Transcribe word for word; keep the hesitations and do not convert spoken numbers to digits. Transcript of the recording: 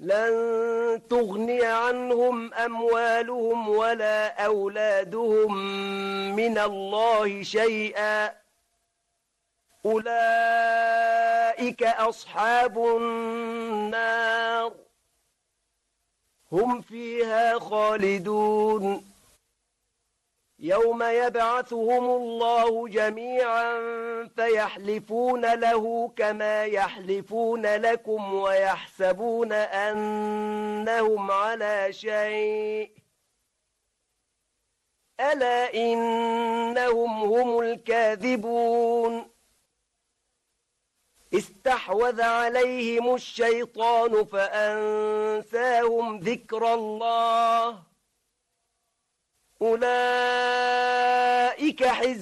لن تغني عنهم أموالهم ولا أولادهم من الله شيئا أولئك أصحاب النار هم فيها خالدون يوم يبعثهم الله جميعا فيحلفون له كما يحلفون لكم ويحسبون أنهم على شيء ألا إنهم هم الكاذبون استحوذ عليهم الشيطان فأنساهم ذكر الله أولئك حزب